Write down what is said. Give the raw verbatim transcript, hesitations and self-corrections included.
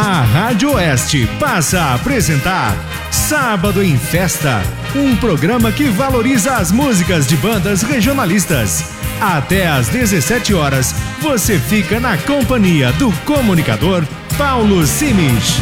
A Rádio Oeste passa a apresentar Sábado em Festa, um programa que valoriza as músicas de bandas regionalistas. Até às dezessete horas, você fica na companhia do comunicador Paulo Simich.